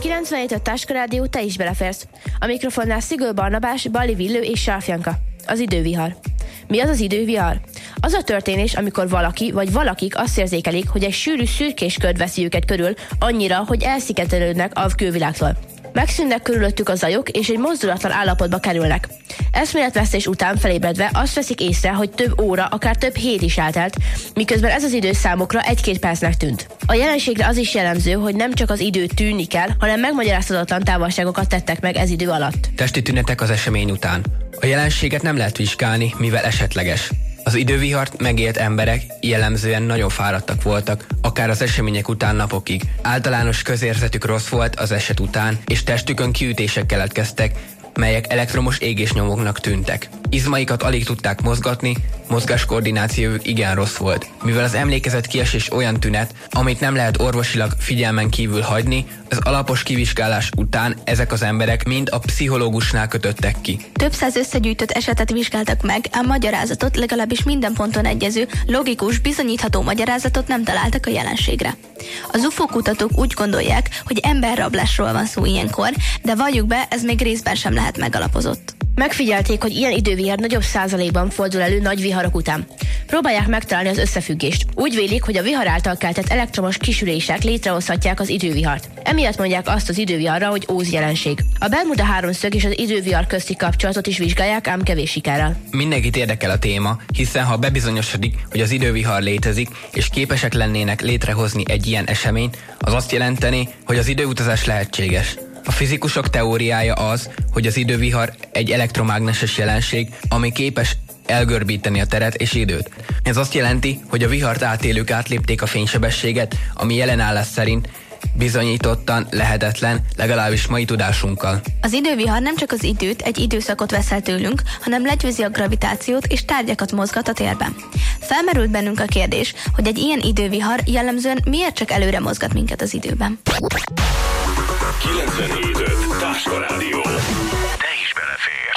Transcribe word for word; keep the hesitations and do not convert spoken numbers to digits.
kilencvenhét öt Táska Rádió, te is beleférsz. A mikrofonnál Szigő Barnabás, Bali Villő és Sárfjanka. Az idővihar. Mi az az idővihar? Az a történés, amikor valaki vagy valakik azt érzékelik, hogy egy sűrű szürkés köd veszi őket körül, annyira, hogy elszigetelődnek a külvilágtól. Megszűnnek körülöttük a zajok, és egy mozdulatlan állapotba kerülnek. Eszméletvesztés után felébredve azt veszik észre, hogy több óra, akár több hét is eltelt, miközben ez az idő számukra egy-két percnek tűnt. A jelenségre az is jellemző, hogy nem csak az idő tűnni kell, hanem megmagyarázhatatlan távolságokat tettek meg ez idő alatt. Testi tünetek az esemény után. A jelenséget nem lehet vizsgálni, mivel esetleges. Az idővihart megélt emberek jellemzően nagyon fáradtak voltak, akár az események után napokig. Általános közérzetük rossz volt az eset után, és testükön kiütések keletkeztek, melyek elektromos égésnyomoknak tűntek. Izmaikat alig tudták mozgatni, mozgáskoordinációjuk igen rossz volt. Mivel az emlékezet kiesés olyan tünet, amit nem lehet orvosilag figyelmen kívül hagyni, az alapos kivizsgálás után ezek az emberek mind a pszichológusnál kötöttek ki. Több száz összegyűjtött esetet vizsgáltak meg, ám magyarázatot, legalábbis minden ponton egyező, logikus, bizonyítható magyarázatot nem találtak a jelenségre. Az u f o kutatók úgy gondolják, hogy emberrablásról van szó ilyenkor, de valljuk be, ez még részben sem lehet megalapozott. Megfigyelték, hogy ilyen idővihar nagyobb százalékban fordul elő nagy viharok után. Próbálják megtalálni az összefüggést. Úgy vélik, hogy a vihar által keltett elektromos kisülések létrehozhatják az idővihart. Emiatt mondják azt az időviharra, hogy Óz jelenség. A Bermuda háromszög és az idővihar közti kapcsolatot is vizsgálják, ám kevés sikerrel. Mindenkit érdekel a téma, hiszen ha bebizonyosodik, hogy az idővihar létezik, és képesek lennének létrehozni egy ilyen eseményt, az azt jelenteni, hogy az időutazás lehetséges. A fizikusok teóriája az, hogy az idővihar egy elektromágneses jelenség, ami képes elgörbíteni a teret és időt. Ez azt jelenti, hogy a vihart átélők átlépték a fénysebességet, ami jelenállás szerint bizonyítottan lehetetlen, legalábbis mai tudásunkkal. Az idővihar nem csak az időt, egy időszakot vesz el tőlünk, hanem legyőzi a gravitációt és tárgyakat mozgat a térben. Felmerült bennünk a kérdés, hogy egy ilyen idővihar jellemzően miért csak előre mozgat minket az időben. kilencvenhét öt Táska Rádió. Te is belefér.